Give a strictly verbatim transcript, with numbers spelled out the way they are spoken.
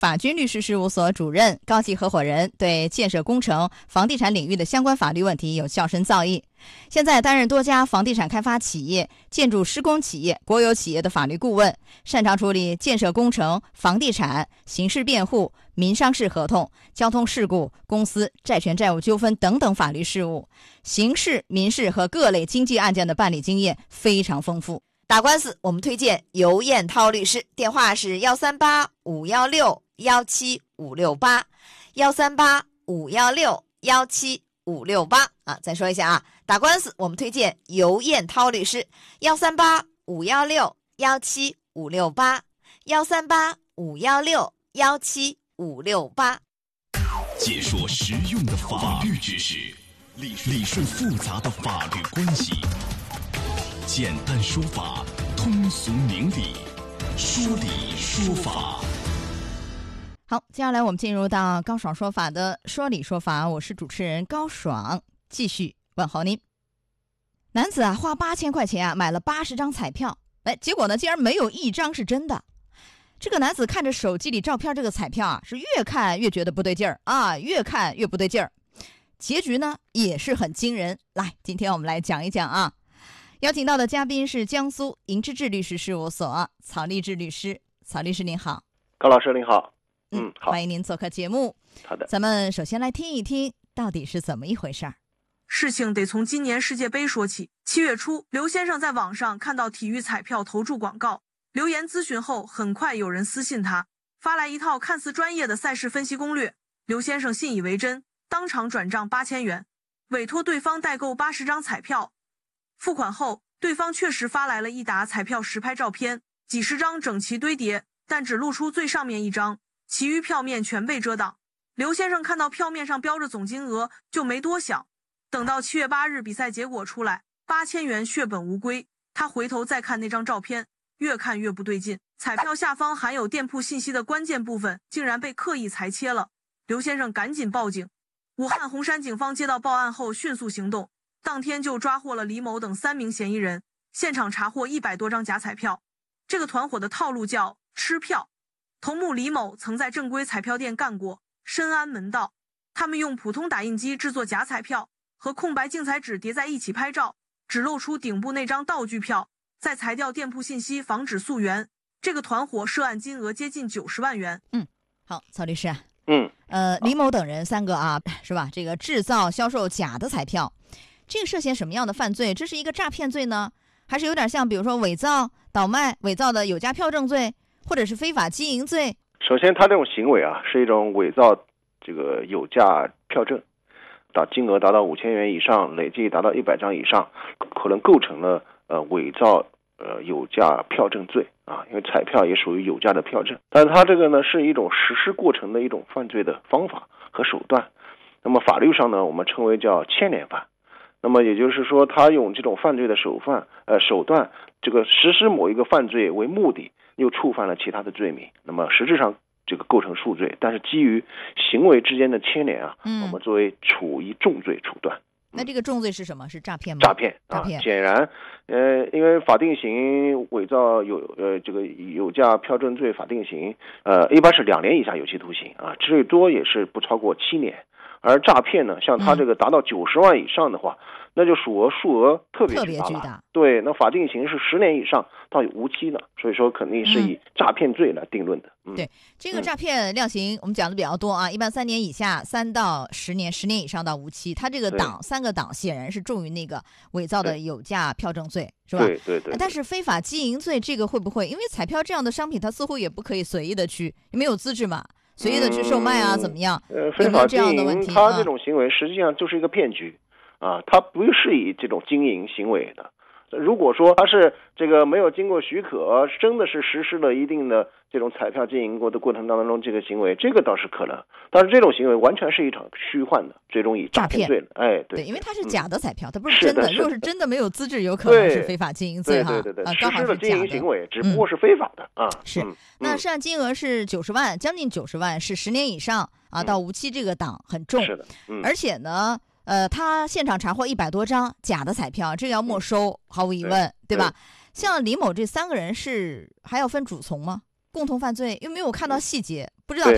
法军律师事务所主任、高级合伙人，对建设工程、房地产领域的相关法律问题有较深造诣。现在担任多家房地产开发企业、建筑施工企业、国有企业的法律顾问，擅长处理建设工程、房地产、刑事辩护、民商事合同、交通事故、公司债权债务纠纷等等法律事务，刑事、民事和各类经济案件的办理经验非常丰富。 打官司我们推荐尤燕涛律师，电话是幺三八五幺六幺七五六八，幺三八五幺六幺七五六八啊，再说一下啊，打官司我们推荐尤燕涛律师，幺三八五幺六幺七五六八，幺三八五幺六幺七五六八。 解说实用的法律知识，理理顺复杂的法律关系，简单说法，通俗明理，说理说法。 好，接下来我们进入到高爽说法的说理说法，我是主持人高爽，继续问候您。男子啊，花八千块钱啊买了八十张彩票，哎，结果呢，竟然没有一张是真的。这个男子看着手机里照片，这个彩票啊，是越看越觉得不对劲儿啊，越看越不对劲儿。结局呢，也是很惊人。来，今天我们来讲一讲啊。邀请到的嘉宾是江苏银之志律师事务所曹立志律师。曹律师您好。 高老师您好。 嗯，好，欢迎您做客节目。 好的， 咱们首先来听一听到底是怎么一回事儿。 事情得从今年世界杯说起。七月初，刘先生在网上看到体育彩票投注广告，留言咨询后，很快有人私信他，发来一套看似专业的赛事分析攻略。刘先生信以为真，当场转账八千元，委托对方代购八十张彩票。付款后，对方确实发来了一沓彩票实拍照片，几十张整齐堆叠，但只露出最上面一张，其余票面全被遮挡。刘先生看到票面上标着总金额，就没多想。等到七月八日比赛结果出来，八千元血本无归。他回头再看那张照片，越看越不对劲。彩票下方含有店铺信息的关键部分竟然被刻意裁切了。刘先生赶紧报警。武汉洪山警方接到报案后迅速行动，当天就抓获了李某等三名嫌疑人，现场查获一百多张假彩票。这个团伙的套路叫吃票。头目李某曾在正规彩票店干过，深谙门道。他们用普通打印机制作假彩票，和空白竞彩纸叠在一起拍照，只露出顶部那张道具票，再裁掉店铺信息，防止溯源。这个团伙涉案金额接近九十万元。 嗯，好，曹律师。 嗯， 呃，李某等人三个啊，是吧？这个制造、销售假的彩票，这个涉嫌什么样的犯罪？这是一个诈骗罪呢，还是有点像比如说伪造、倒卖、伪造的有价票证罪，或者是非法经营罪？ 首先，他这种行为啊，是一种伪造这个有价票证，达金额达到五千元以上，累计达到一百张以上，可能构成了呃伪造呃有价票证罪啊，因为彩票也属于有价的票证。但是它这个呢，是一种实施过程的一种犯罪的方法和手段。那么法律上呢，我们称为叫牵连犯。那么也就是说，他用这种犯罪的手犯呃手段，这个实施某一个犯罪为目的，又触犯了其他的罪名，那么实质上这个构成数罪，但是基于行为之间的牵连啊，嗯、我们作为处以重罪处断。 那这个重罪是什么？是诈骗吗？ 诈骗， 诈骗。 啊、显然，呃，因为法定刑伪造有呃这个有价票证罪法定刑，呃，一般是两年以下有期徒刑啊，最多也是不超过七年。而诈骗呢，像他这个达到九十万以上的话，嗯、那就数额数额特别巨大了。 特别巨大。 对，那法定刑是十年以上到无期的，所以说肯定是以诈骗罪来定论的。 嗯、对，这个诈骗量刑我们讲的比较多啊，一般三年以下，三到十年，十年以上到无期。他这个档三个档显然是重于那个伪造的有价票证罪，是吧？ 对对 对, 对。 但是非法经营罪这个会不会？因为彩票这样的商品，它似乎也不可以随意的去，没有资质嘛。随意的去售卖啊，嗯、怎么样？ 呃，非法经营，他这种行为实际上就是一个骗局，啊，他不是以这种经营行为的。如果说他是这个没有经过许可，真的是实施了一定的这种彩票经营过的过程当中，这个行为，这个倒是可能。但是这种行为完全是一场虚幻的，最终以诈骗罪了。哎，对， 对，因为它是假的彩票，嗯、它不是真的。 如果是真的没有资质，有可能是非法经营罪哈。 对对对对， 啊，刚好是假的。 实施了经营行为，只不过是非法的、嗯、啊。 是， 嗯、 那涉案金额是九十万，将近九十万，是十年以上啊到无期，这个档很重。 是的，嗯， 而且呢。呃，他现场查获一百多张假的彩票，这个要没收，嗯、毫无疑问，对, 对吧？像李某这三个人是还要分主从吗？共同犯罪，因为没有看到细节，不知道